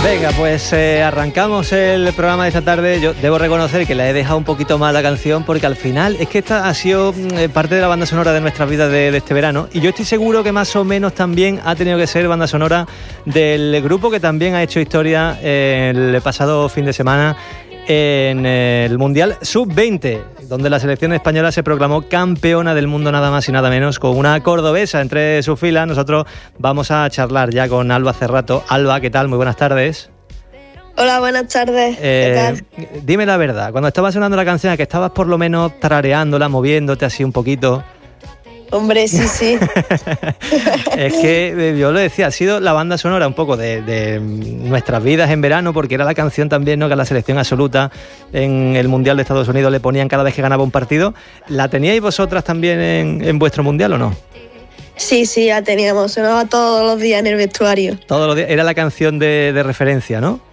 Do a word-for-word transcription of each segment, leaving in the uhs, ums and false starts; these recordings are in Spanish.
Venga, pues eh, arrancamos el programa de esta tarde. Yo debo reconocer que la he dejado un poquito mal la canción porque al final es que esta ha sido eh, parte de la banda sonora de nuestras vidas de, de este verano, y yo estoy seguro que más o menos también ha tenido que ser banda sonora del grupo que también ha hecho historia eh, el pasado fin de semana en el Mundial sub veinte, donde la selección española se proclamó campeona del mundo nada más y nada menos, con una cordobesa entre sus filas. Nosotros vamos a charlar ya con Alba Cerrato. Alba, ¿qué tal? Muy buenas tardes. Hola, buenas tardes. Eh, ¿Qué tal? Dime la verdad, cuando estaba sonando la canción, que estabas por lo menos tarareándola, moviéndote así un poquito. Hombre, sí, sí. Es que yo lo decía, ha sido la banda sonora un poco de, de nuestras vidas en verano, porque era la canción también, ¿no?, que a la selección absoluta en el Mundial de Estados Unidos le ponían cada vez que ganaba un partido. ¿La teníais vosotras también en, en vuestro Mundial o no? Sí, sí, la teníamos. Sonaba todos los días en el vestuario. Todos los días. Era la canción de, de referencia, ¿no?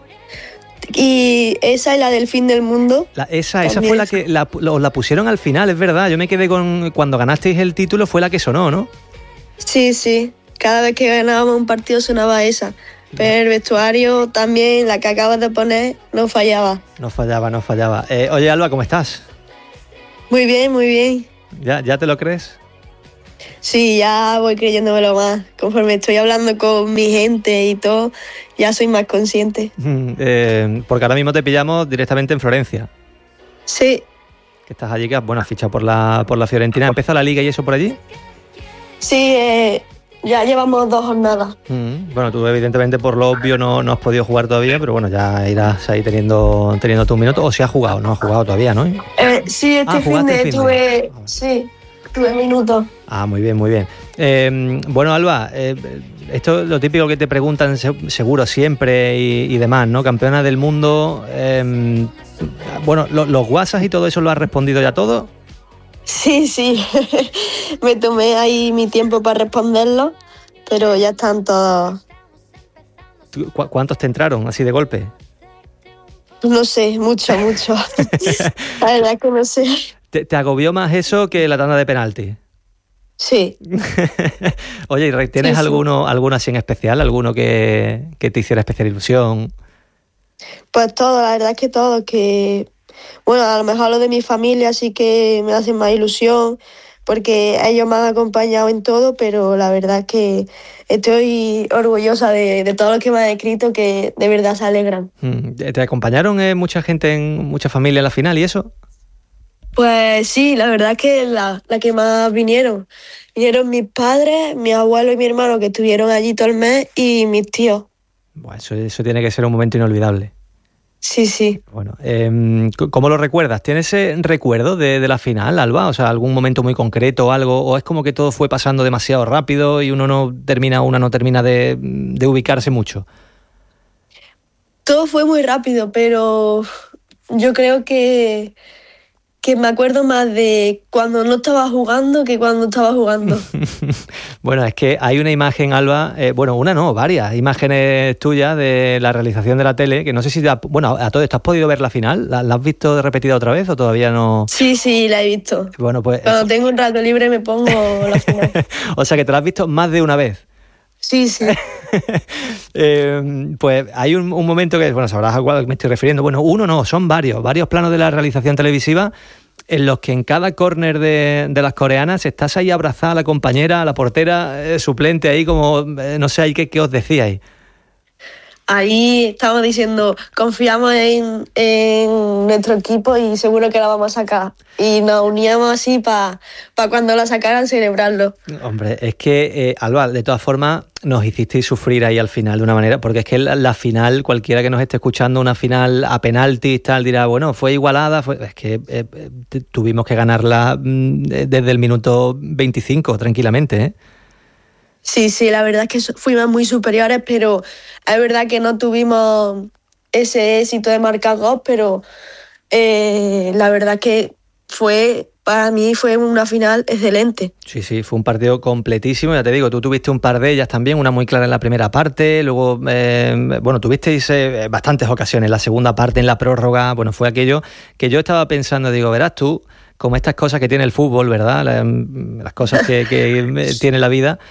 Y esa y la del fin del mundo. La, esa esa fue la que la, la, la pusieron al final, es verdad. Yo me quedé con... Cuando ganasteis el título fue la que sonó, ¿no? Sí, sí. Cada vez que ganábamos un partido sonaba esa. Pero el vestuario también, la que acabas de poner, no fallaba. No fallaba, no fallaba. Eh, oye, Alba, ¿cómo estás? Muy bien, muy bien. ¿Ya, ya te lo crees? Sí, ya voy creyéndomelo más. Conforme estoy hablando con mi gente y todo, ya soy más consciente. Eh, porque ahora mismo te pillamos directamente en Florencia. Sí. Que estás allí, que has, bueno, has fichado por la, por la Fiorentina. ¿Empieza la Liga y eso por allí? Sí, eh, ya llevamos dos jornadas. Mm, bueno, tú evidentemente por lo obvio no, no has podido jugar todavía, pero bueno, ya irás ahí teniendo, teniendo tus minutos. ¿O si has jugado? No has jugado todavía, ¿no? Eh, sí, este ah, fin de fin tuve... De... Sí, tuve minutos. Ah, muy bien, muy bien. Eh, bueno, Alba, eh, esto es lo típico que te preguntan seguro siempre y, y demás, ¿no? Campeona del mundo. Eh, bueno, lo, los WhatsApp y todo eso, ¿lo has respondido ya todo? Sí, sí. Me tomé ahí mi tiempo para responderlo, pero ya están todos. ¿Cu- ¿Cuántos te entraron así de golpe? No sé, mucho, mucho. La verdad es que no sé. ¿Te, ¿Te agobió más eso que la tanda de penalti? Sí. Oye, ¿tienes sí, alguno, sí. alguno así en especial? ¿Alguno que, que te hiciera especial ilusión? Pues todo, la verdad es que todo, que... Bueno, a lo mejor lo de mi familia sí que me hacen más ilusión, porque ellos me han acompañado en todo, pero la verdad es que estoy orgullosa de, de todo lo que me han escrito, que de verdad se alegran. ¿Te acompañaron eh, mucha gente, en mucha familia en la final y eso? Pues sí, la verdad es que la, la que más vinieron. Vinieron mis padres, mi abuelo y mi hermano, que estuvieron allí todo el mes, y mis tíos. Bueno, eso, eso tiene que ser un momento inolvidable. Sí, sí. Bueno, eh, ¿cómo lo recuerdas? ¿Tienes ese recuerdo de, de la final, Alba? O sea, ¿algún momento muy concreto o algo? ¿O es como que todo fue pasando demasiado rápido y uno no termina, una no termina de, de ubicarse mucho? Todo fue muy rápido, pero yo creo que... que me acuerdo más de cuando no estaba jugando que cuando estaba jugando. Bueno, es que hay una imagen, Alba, eh, bueno, una no, varias imágenes tuyas de la realización de la tele, que no sé si, te ha, bueno, a todo esto, ¿has podido ver la final? ¿La, la has visto repetida otra vez o todavía no? Sí, sí, la he visto. Bueno, pues... Cuando eso. tengo un rato libre me pongo la final. O sea, que te la has visto más de una vez. Sí, sí. eh, pues hay un, un momento que, bueno, sabrás a cuál me estoy refiriendo. Bueno, uno no, son varios, varios planos de la realización televisiva en los que en cada córner de, de las coreanas estás ahí abrazada a la compañera, a la portera eh, suplente ahí como, eh, no sé, ahí qué, qué os decíais. Ahí estamos diciendo, confiamos en, en nuestro equipo y seguro que la vamos a sacar. Y nos uníamos así para pa cuando la sacaran celebrarlo. Hombre, es que, eh, Alba, de todas formas, nos hicisteis sufrir ahí al final de una manera, porque es que la, la final, cualquiera que nos esté escuchando, una final a penaltis, tal, dirá, bueno, fue igualada, fue... es que eh, eh, tuvimos que ganarla mm, desde el minuto veinticinco, tranquilamente, ¿eh? Sí, sí, la verdad es que fuimos muy superiores, pero es verdad que no tuvimos ese éxito de marcar gol, pero eh, la verdad que fue, para mí fue una final excelente. Sí, sí, fue un partido completísimo, ya te digo, tú tuviste un par de ellas también, una muy clara en la primera parte, luego, eh, bueno, tuvisteis eh, bastantes ocasiones, la segunda parte en la prórroga, bueno, fue aquello que yo estaba pensando, digo, verás tú, como estas cosas que tiene el fútbol, ¿verdad? Las, las cosas que, que tiene la vida...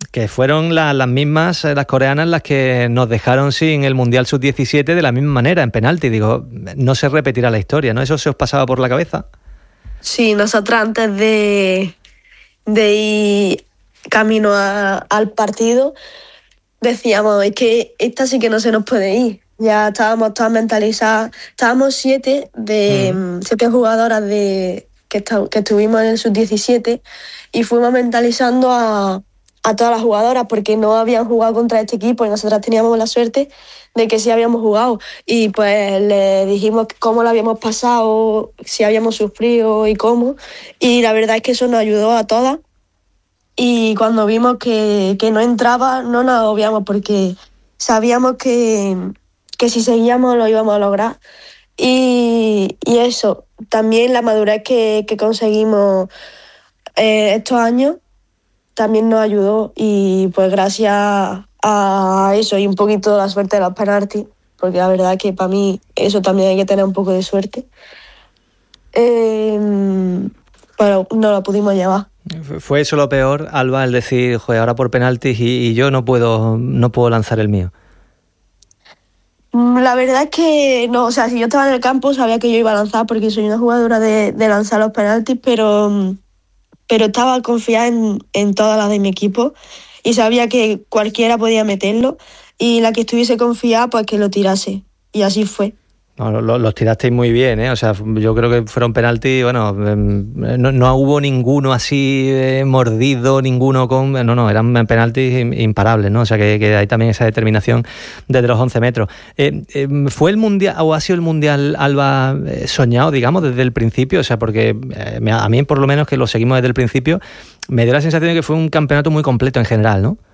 que fueron la, las mismas, las coreanas, las que nos dejaron sin el Mundial sub diecisiete de la misma manera, en penalti. Digo, no se repetirá la historia, ¿no? ¿Eso se os pasaba por la cabeza? Sí, nosotros antes de, de ir camino a, al partido decíamos, es que esta sí que no se nos puede ir. Ya estábamos todas mentalizadas. Estábamos siete de mm. siete jugadoras de que, está, que estuvimos en el sub diecisiete y fuimos mentalizando a, a todas las jugadoras porque no habían jugado contra este equipo y nosotras teníamos la suerte de que sí habíamos jugado. Y pues le dijimos cómo lo habíamos pasado, si habíamos sufrido y cómo. Y la verdad es que eso nos ayudó a todas. Y cuando vimos que, que no entraba, no nos agobiamos porque sabíamos que, que si seguíamos lo íbamos a lograr. Y, y eso, también la madurez que, que conseguimos eh, estos años también nos ayudó. Y pues gracias a eso y un poquito de la suerte de los penaltis, porque la verdad es que para mí eso también hay que tener un poco de suerte, eh, pero no lo pudimos llevar. ¿Fue eso lo peor, Alba, el decir, joder, ahora por penaltis y, y yo no puedo, no puedo lanzar el mío? La verdad es que no, o sea, si yo estaba en el campo sabía que yo iba a lanzar porque soy una jugadora de, de lanzar los penaltis, pero, pero estaba confiada en, en todas las de mi equipo y sabía que cualquiera podía meterlo y la que estuviese confiada pues que lo tirase, y así fue. No, lo, los tirasteis muy bien, ¿eh? O sea, yo creo que fueron penaltis, bueno, eh, no, no hubo ninguno así eh, mordido, ninguno con... No, no, eran penaltis imparables, ¿no? O sea, que, que hay también esa determinación desde los once metros. Eh, eh, ¿Fue el Mundial, o ha sido el Mundial, Alba, eh, soñado, digamos, desde el principio? O sea, porque eh, a mí, por lo menos, que lo seguimos desde el principio, me dio la sensación de que fue un campeonato muy completo en general, ¿no?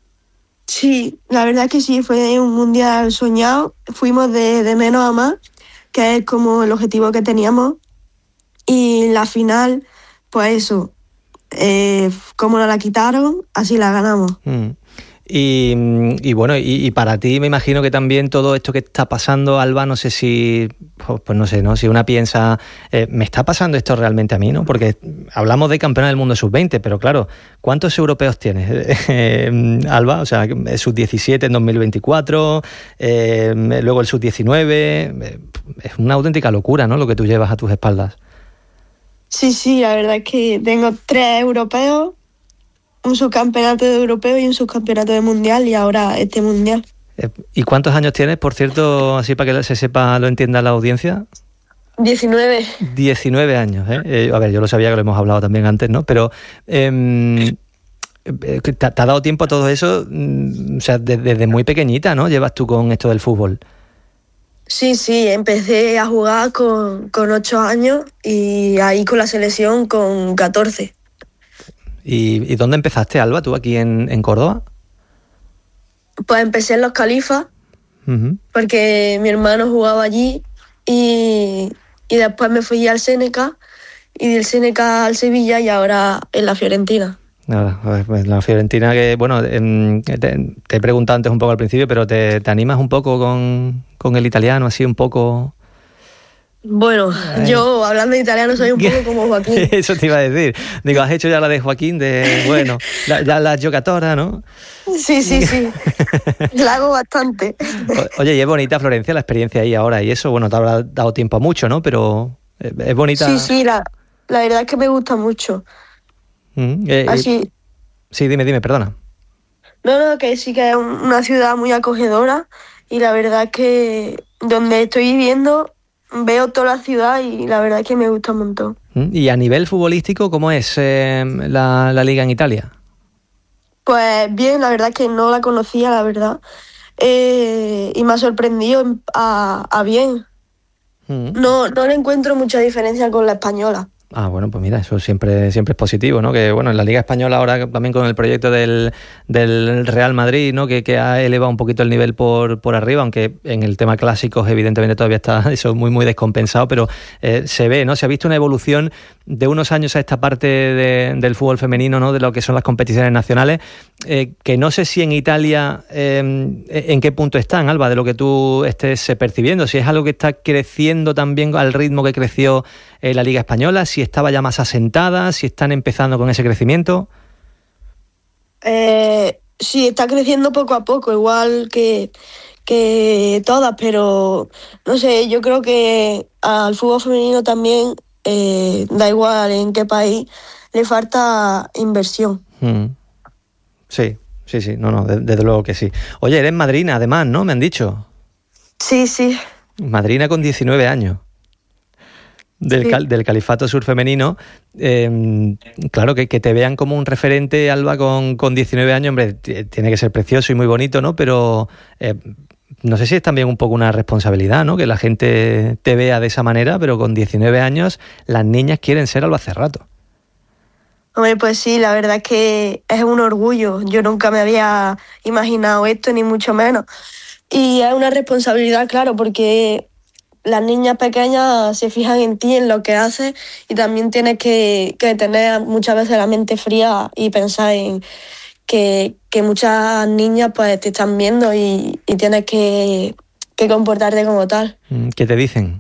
Sí, la verdad que sí, fue un mundial soñado. Fuimos de, de menos a más, que es como el objetivo que teníamos. Y la final, pues eso, eh, como nos la quitaron, así la ganamos. Mm. Y, y bueno, y, y para ti me imagino que también todo esto que está pasando, Alba, no sé si, pues no sé, ¿no? Si una piensa, eh, ¿me está pasando esto realmente a mí, no? Porque hablamos de campeona del mundo sub veinte, pero claro, ¿cuántos europeos tienes, eh, Alba? O sea, sub diecisiete en dos mil veinticuatro, eh, luego el sub diecinueve, eh, es una auténtica locura, ¿no? Lo que tú llevas a tus espaldas. Sí, sí, la verdad es que tengo tres europeos, un subcampeonato de europeo y un subcampeonato de mundial y ahora este mundial. ¿Y cuántos años tienes, por cierto, así para que se sepa, lo entienda la audiencia? diecinueve. diecinueve años, ¿eh? eh a ver, yo lo sabía, que lo hemos hablado también antes, ¿no? Pero eh, ¿te, ¿te ha dado tiempo a todo eso? O sea, desde, desde muy pequeñita, ¿no? Llevas tú con esto del fútbol. Sí, sí, empecé a jugar con, con ocho años y ahí con la selección con catorce. ¿Y, ¿Y dónde empezaste, Alba, tú aquí en, en Córdoba? Pues empecé en Los Califas, uh-huh. porque mi hermano jugaba allí y, y después me fui al Seneca y del Seneca al Sevilla y ahora en la Fiorentina. Nada, pues la Fiorentina que, bueno, te, te he preguntado antes un poco al principio, pero ¿te, te animas un poco con, con el italiano, así un poco...? Bueno, Ay. yo hablando de italiano soy un poco como Joaquín. Eso te iba a decir. Digo, has hecho ya la de Joaquín, de, bueno, la, ya la giocatora, ¿no? Sí, sí, sí. La hago bastante. Oye, y es bonita, Florencia, la experiencia ahí ahora y eso, bueno, te habrá dado tiempo a mucho, ¿no? Pero es bonita. Sí, sí, la, la verdad es que me gusta mucho. Mm, eh, Así. Sí, dime, dime, perdona. No, no, que sí que es una ciudad muy acogedora y la verdad es que donde estoy viviendo veo toda la ciudad y la verdad es que me gusta un montón. ¿Y a nivel futbolístico cómo es eh, la, la liga en Italia? Pues bien, la verdad es que no la conocía, la verdad. Eh, y me ha sorprendido a, a bien. Mm. No, no le encuentro mucha diferencia con la española. Ah, bueno, pues mira, eso siempre siempre es positivo, ¿no? Que bueno, en la Liga Española ahora también con el proyecto del, del Real Madrid, ¿no? Que, que ha elevado un poquito el nivel por, por arriba, aunque en el tema clásicos evidentemente todavía está eso muy muy descompensado, pero eh, se ve, ¿no? Se ha visto una evolución de unos años a esta parte de, del fútbol femenino, ¿no? De lo que son las competiciones nacionales, eh, que no sé si en Italia eh, en qué punto están, Alba, de lo que tú estés percibiendo, si es algo que está creciendo también al ritmo que creció eh, la Liga Española, si estaba ya más asentada, si están empezando con ese crecimiento. Eh, sí, está creciendo poco a poco, igual que, que todas, pero no sé, yo creo que al fútbol femenino también, eh, da igual en qué país, le falta inversión. Mm. Sí, sí, sí, no, no, de- desde luego que sí. Oye, eres madrina además, ¿no? Me han dicho. Sí, sí, Madrina con diecinueve años. Del, sí. cal- del Califato Sur Femenino. Eh, claro, que, que te vean como un referente, Alba, con, con diecinueve años, hombre, t- tiene que ser precioso y muy bonito, ¿no? Pero eh, no sé si es también un poco una responsabilidad, ¿no? Que la gente te vea de esa manera, pero con diecinueve años las niñas quieren ser Alba Cerrato. Hombre, pues sí, la verdad es que es un orgullo. Yo nunca me había imaginado esto, ni mucho menos. Y es una responsabilidad, claro, porque las niñas pequeñas se fijan en ti, en lo que haces, y también tienes que, que tener muchas veces la mente fría y pensar en que, que muchas niñas pues te están viendo y, y tienes que, que comportarte como tal. Mm, ¿qué te dicen?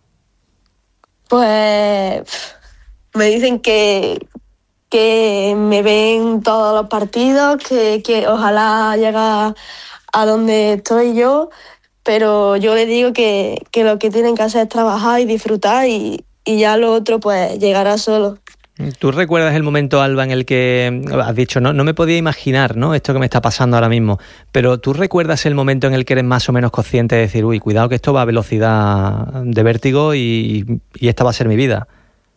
Pues pf, me dicen que, que me ven todos los partidos, que, que ojalá llegue a donde estoy yo, pero yo les digo que, que lo que tienen que hacer es trabajar y disfrutar y, y ya lo otro pues llegará solo. ¿Tú recuerdas el momento, Alba, en el que has dicho, no, no me podía imaginar, ¿no? Esto que me está pasando ahora mismo, pero ¿tú recuerdas el momento en el que eres más o menos consciente de decir, uy, cuidado que esto va a velocidad de vértigo y, y esta va a ser mi vida?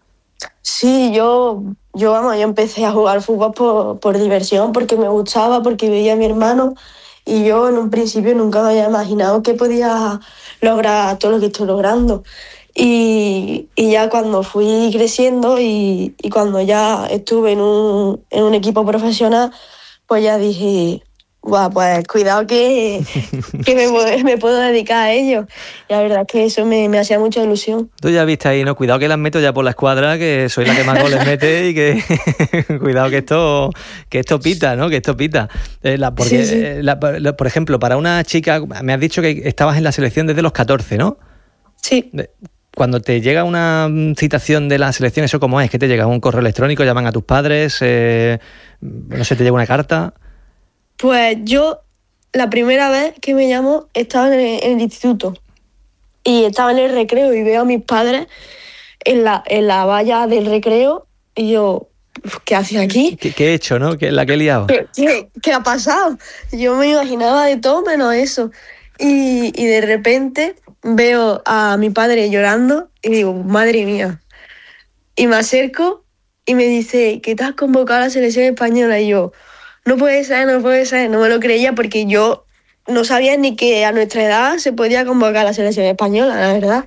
Sí, yo, yo vamos, yo empecé a jugar fútbol por, por diversión, porque me gustaba, porque veía a mi hermano y yo en un principio nunca me había imaginado que podía lograr todo lo que estoy logrando. Y, y ya cuando fui creciendo y, y cuando ya estuve en un, en un equipo profesional, pues ya dije, guau, pues cuidado que, que me, puedo- me puedo dedicar a ello. Y la verdad es que eso me, me hacía mucha ilusión. Tú ya viste ahí, ¿no? Cuidado que las meto ya por la escuadra, que soy la que más goles mete y que cuidado que esto que esto pita, ¿no? Que esto pita. Eh, la, porque, Sí, sí. eh, la- la- por ejemplo, para una chica, me has dicho que estabas en la selección desde los catorce, ¿no? Sí. De- Cuando te llega una mm, citación de la selección, ¿eso cómo es? ¿Que te llega un correo electrónico, llaman a tus padres, eh, no sé, te llega una carta? Pues yo, la primera vez que me llamó, estaba en el, en el instituto y estaba en el recreo y veo a mis padres en la, en la valla del recreo y yo, ¿qué hacen aquí? ¿Qué, qué he hecho, no? ¿Qué, la que he liado? ¿Qué, qué, qué ha pasado? Yo me imaginaba de todo menos eso. Y, y de repente veo a mi padre llorando y digo, madre mía. Y me acerco y me dice, ¿que te has convocado a la selección española? Y yo, no puede ser, no puede ser, no me lo creía porque yo no sabía ni que a nuestra edad se podía convocar a la selección española, la verdad.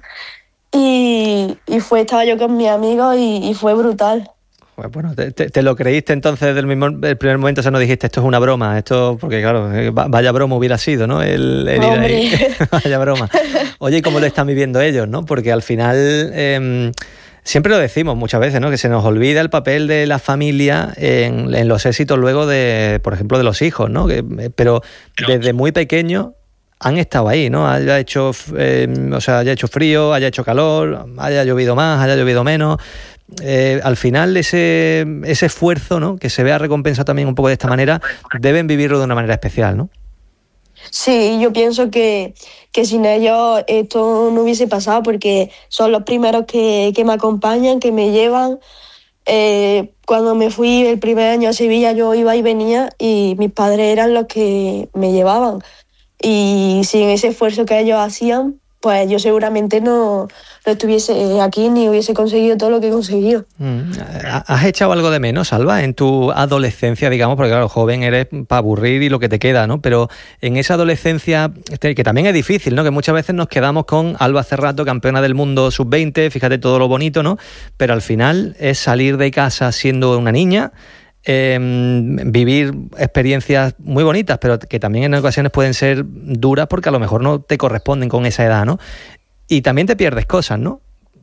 Y, y fue, estaba yo con mis amigos y, y fue brutal. Pues bueno, te, te- te lo creíste entonces desde el, mismo, el primer momento, o sea, no dijiste, esto es una broma, esto, porque claro, eh, va- vaya broma hubiera sido, ¿no? El, el ir ahí, Hombre, vaya broma. Oye, ¿y cómo lo están viviendo ellos, no? Porque al final, eh, siempre lo decimos muchas veces, ¿no? Que se nos olvida el papel de la familia en, en los éxitos luego de, por ejemplo, de los hijos, ¿no? Que, eh, pero desde muy pequeño han estado ahí, ¿no? Haya hecho, eh, o sea, haya hecho frío, haya hecho calor, haya llovido más, haya llovido menos. Eh, al final ese, ese esfuerzo, ¿no? Que se vea recompensado también un poco de esta manera, deben vivirlo de una manera especial, ¿no? sí, yo pienso que, que sin ellos esto no hubiese pasado porque son los primeros que, que me acompañan, que me llevan. Eh, cuando me fui el primer año a Sevilla yo iba y venía y mis padres eran los que me llevaban. Y sin ese esfuerzo que ellos hacían, pues yo seguramente no, no estuviese aquí ni hubiese conseguido todo lo que he conseguido. Mm. ¿Has echado algo de menos, Alba, en tu adolescencia, digamos? Porque claro, joven eres para aburrir y lo que te queda, ¿no? Pero en esa adolescencia, este, que también es difícil, ¿no? Que muchas veces nos quedamos con Alba Cerrato, campeona del mundo sub veinte, fíjate todo lo bonito, ¿no? Pero al final es salir de casa siendo una niña, eh, vivir experiencias muy bonitas, pero que también en ocasiones pueden ser duras porque a lo mejor no te corresponden con esa edad, ¿no? Y también te pierdes cosas, ¿no?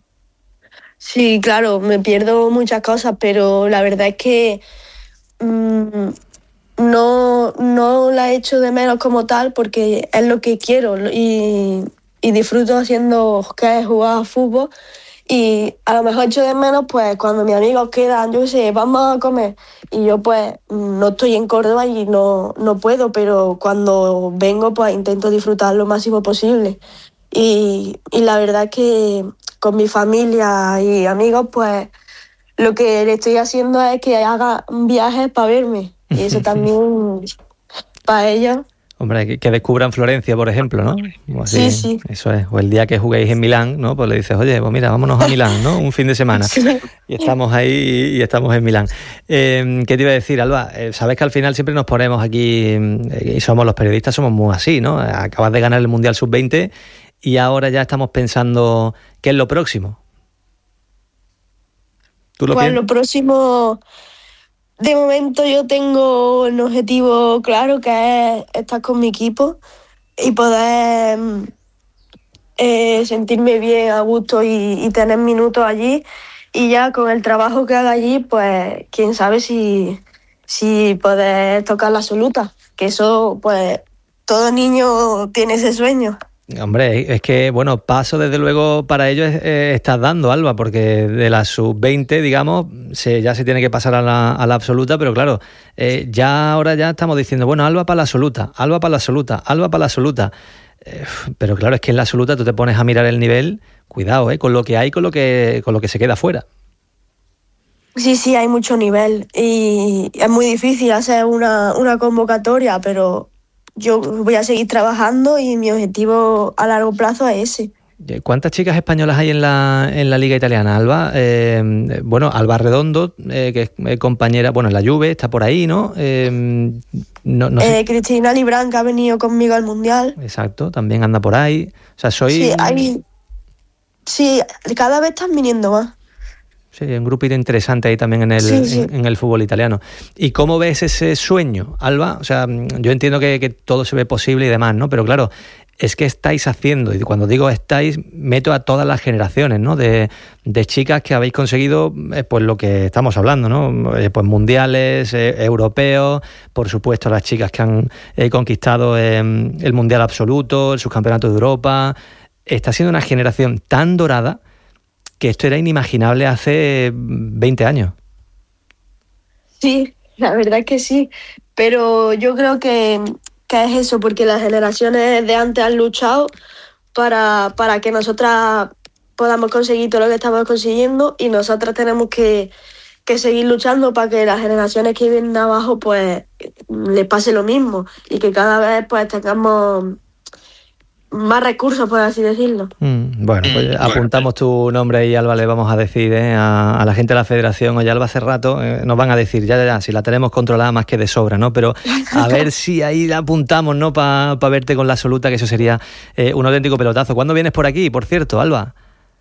Sí, claro, me pierdo muchas cosas, pero la verdad es que mmm, no, no la echo de menos como tal porque es lo que quiero y, y disfruto haciendo que es jugar a fútbol Y a lo mejor echo de menos, pues, cuando mis amigos quedan, yo qué sé, vamos a comer. Y yo, pues, no estoy en Córdoba y no, no puedo, pero cuando vengo, pues, intento disfrutar lo máximo posible. Y, y la verdad es que con mi familia y amigos, pues, lo que le estoy haciendo es que haga viajes para verme. Y eso también, para ellos... Hombre, que, que descubran Florencia, por ejemplo, ¿no? Así, sí, sí. Eso es. O el día que juguéis en Milán, ¿no? Pues le dices, oye, pues mira, vámonos a Milán, ¿no? Un fin de semana. Sí. Y estamos ahí y estamos en Milán. Eh, ¿Qué te iba a decir, Alba? Eh, sabes que al final siempre nos ponemos aquí, eh, y somos los periodistas, somos muy así, ¿no? Acabas de ganar el Mundial sub veinte y ahora ya estamos pensando qué es lo próximo. ¿Tú lo pues lo próximo... De momento yo tengo un objetivo claro, que es estar con mi equipo y poder eh, sentirme bien, a gusto y, y tener minutos allí. Y ya con el trabajo que haga allí, pues quién sabe si, si poder tocar la absoluta. Que eso, pues todo niño tiene ese sueño. Hombre, es que, bueno, paso desde luego para ello es, eh, estás dando, Alba, porque de la sub veinte, digamos, se, ya se tiene que pasar a la, a la absoluta, pero claro, eh, ya ahora ya estamos diciendo, bueno, Alba para la absoluta, Alba para la absoluta, Alba para la absoluta. Eh, pero claro, es que en la absoluta tú te pones a mirar el nivel, cuidado, eh, con lo que hay, con lo que, con lo que se queda fuera. Sí, sí, hay mucho nivel y es muy difícil hacer una, una convocatoria, pero... Yo voy a seguir trabajando y mi objetivo a largo plazo es ese. ¿Cuántas chicas españolas hay en la, en la Liga Italiana, Alba? Eh, bueno, Alba Redondo, eh, que es compañera, bueno, en la Juve, está por ahí, ¿no? Eh, no, no sé. eh, Cristina Librán, que ha venido conmigo al Mundial. Exacto, también anda por ahí. O sea, soy... Sí, hay... sí, cada vez están viniendo más. Sí, un grupito interesante ahí también en el, sí, sí. En, en el fútbol italiano. ¿Y cómo ves ese sueño, Alba? O sea, yo entiendo que, que todo se ve posible y demás, ¿no? Pero claro, es que estáis haciendo, y cuando digo estáis, meto a todas las generaciones, ¿no? De, de chicas que habéis conseguido, eh, pues lo que estamos hablando, ¿no? Eh, pues mundiales, eh, europeos, por supuesto las chicas que han eh, conquistado eh, el mundial absoluto, el subcampeonato de Europa. Está siendo una generación tan dorada que esto era inimaginable hace veinte años. Sí, la verdad es que sí, pero yo creo que, que es eso, porque las generaciones de antes han luchado para, para que nosotras podamos conseguir todo lo que estamos consiguiendo y nosotras tenemos que, que seguir luchando para que las generaciones que vienen abajo pues les pase lo mismo y que cada vez pues tengamos más recursos, por así decirlo. Mm, bueno, pues mm, apuntamos bueno. tu nombre y Alba le vamos a decir eh, a, a la gente de la federación, oye, Alba hace rato eh, nos van a decir, ya, ya, ya, si la tenemos controlada más que de sobra, ¿no? Pero a ver si ahí la apuntamos, ¿no? Para pa verte con la absoluta, que eso sería eh, un auténtico pelotazo. ¿Cuándo vienes por aquí, por cierto, Alba?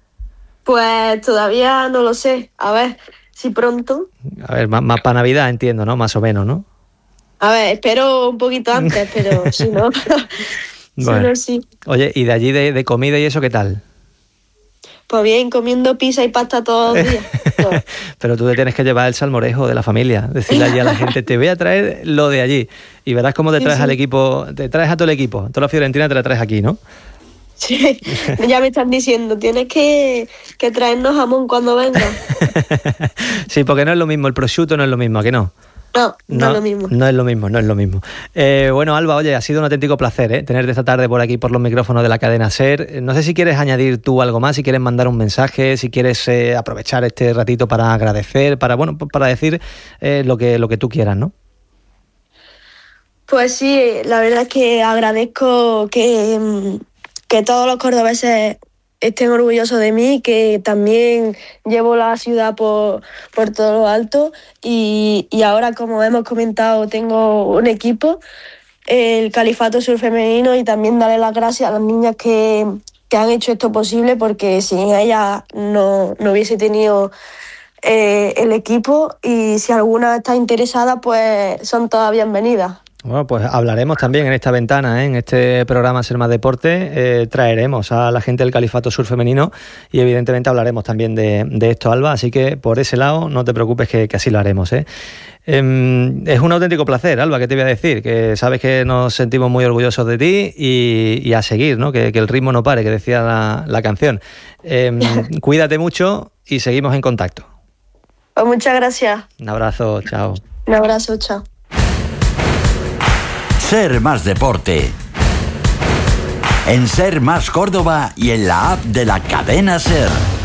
Pues todavía no lo sé, a ver, si pronto. A ver, más, más para Navidad, entiendo, ¿no? Más o menos, ¿no? A ver, espero un poquito antes, pero si no... Bueno. Sí. Oye, ¿y de allí de, de comida y eso qué tal? Pues bien, comiendo pizza y pasta todos los días. No. Pero tú te tienes que llevar el salmorejo de la familia, decirle allí a la gente, te voy a traer lo de allí. Y verás cómo te traes sí, sí. al equipo, te traes a todo el equipo, toda la Fiorentina te la traes aquí, ¿no? Sí, ya me están diciendo, tienes que, que traernos jamón cuando venga. Sí, porque no es lo mismo, el prosciutto no es lo mismo, ¿a que no? No, no, no es lo mismo. No es lo mismo, no es lo mismo. Eh, bueno, Alba, oye, ha sido un auténtico placer ¿eh? tenerte esta tarde por aquí, por los micrófonos de la cadena SER. No sé si quieres añadir tú algo más, si quieres mandar un mensaje, si quieres eh, aprovechar este ratito para agradecer, para bueno, para decir eh, lo que lo que tú quieras, ¿no? Pues sí, la verdad es que agradezco que, que todos los cordobeses estén orgullosos de mí, que también llevo la ciudad por, por todo lo alto y, y ahora, como hemos comentado, tengo un equipo, el Califato Sur Femenino, y también darle las gracias a las niñas que, que han hecho esto posible, porque sin ellas no, no hubiese tenido eh, el equipo, y si alguna está interesada, pues son todas bienvenidas. Bueno, pues hablaremos también en esta ventana, ¿eh? En este programa Ser Más Deporte, eh, traeremos a la gente del Califato Sur Femenino y evidentemente hablaremos también de, de esto, Alba, así que por ese lado no te preocupes que, que así lo haremos, ¿eh? Eh, es un auténtico placer, Alba, ¿qué te voy a decir? Que sabes que nos sentimos muy orgullosos de ti y, y a seguir, ¿no? Que, que el ritmo no pare, que decía la, la canción. Eh, cuídate mucho y seguimos en contacto. Pues muchas gracias. Un abrazo, chao. Un abrazo, chao. Ser Más Deporte. En Ser Más Córdoba y en la app de la cadena Ser.